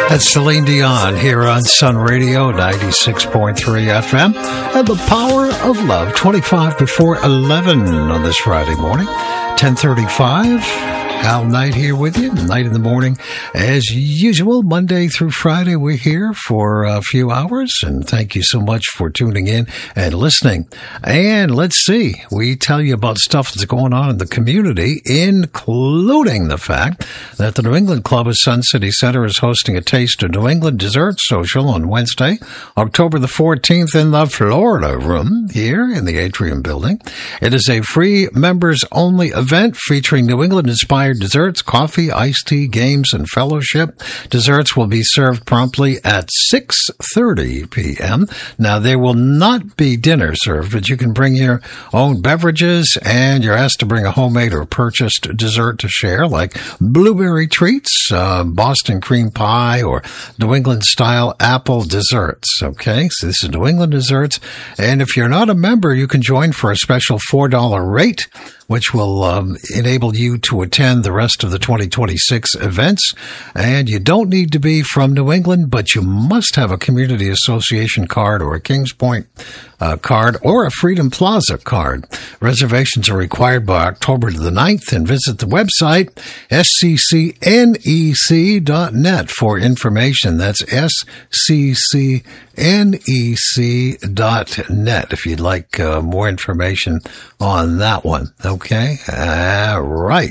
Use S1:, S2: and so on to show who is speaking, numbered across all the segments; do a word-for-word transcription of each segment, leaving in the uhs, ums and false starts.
S1: That's Celine Dion here on Sun Radio, ninety-six point three F M. And the power of love, twenty-five before eleven on this Friday morning, ten thirty-five. Al Knight here with you, Night in the Morning. As usual, Monday through Friday, we're here for a few hours, and thank you so much for tuning in and listening. And let's see, we tell you about stuff that's going on in the community, including the fact that the New England Club of Sun City Center is hosting a Taste of New England dessert social on Wednesday, October the fourteenth in the Florida Room here in the Atrium Building. It is a free members-only event featuring New England-inspired desserts, coffee, iced tea, games, and fellowship. Desserts will be served promptly at six thirty p.m. Now, there will not be dinner served, but you can bring your own beverages, and you're asked to bring a homemade or purchased dessert to share, like blueberry treats, uh, Boston cream pie, or New England-style apple desserts. Okay, so this is New England desserts, and if you're not a member, you can join for a special four dollars rate, which will um, enable you to attend the rest of the twenty twenty-six events. And you don't need to be from New England, but you must have a Community Association card or a Kings Point uh, card or a Freedom Plaza card. Reservations are required by October the ninth, and visit the website S C C N E C dot net for information. That's S C C N E C dot net if you'd like uh, more information on that one. Okay, all right.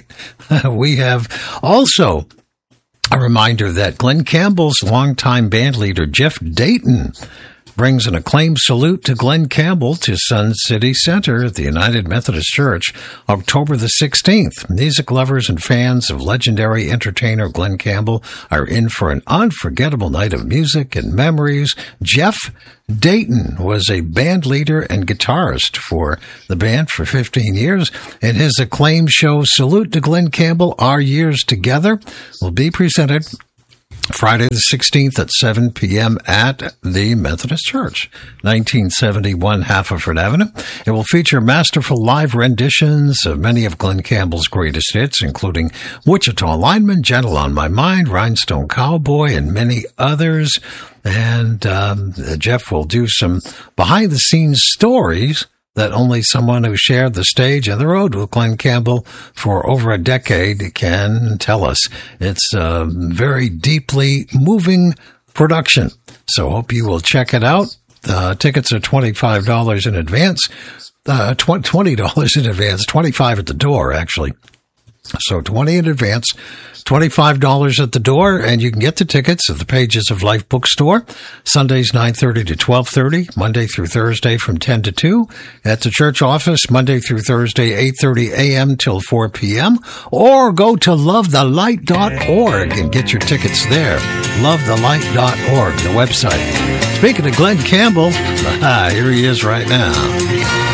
S1: We have also a reminder that Glenn Campbell's longtime band leader, Jeff Dayton, brings an acclaimed salute to Glenn Campbell to Sun City Center at the United Methodist Church, October the sixteenth. Music lovers and fans of legendary entertainer Glenn Campbell are in for an unforgettable night of music and memories. Jeff Dayton was a band leader and guitarist for the band for fifteen years, and his acclaimed show, Salute to Glenn Campbell, Our Years Together, will be presented Friday the sixteenth at seven p.m. at the Methodist Church, nineteen seventy-one Haverford Avenue. It will feature masterful live renditions of many of Glenn Campbell's greatest hits, including Wichita Lineman, Gentle on My Mind, Rhinestone Cowboy, and many others. And um, Jeff will do some behind-the-scenes stories that only someone who shared the stage and the road with Glenn Campbell for over a decade can tell us. It's a very deeply moving production, so hope you will check it out. Uh, tickets are twenty-five dollars in advance, uh, twenty dollars in advance, twenty-five dollars at the door, actually. So twenty in advance, twenty-five dollars at the door, and you can get the tickets at the Pages of Life bookstore, Sundays nine thirty to twelve thirty, Monday through Thursday from ten to two, at the church office, Monday through Thursday, eight thirty a.m. till four p.m., or go to love the light dot org and get your tickets there, love the light dot org, the website. Speaking of Glenn Campbell, ah, here he is right now.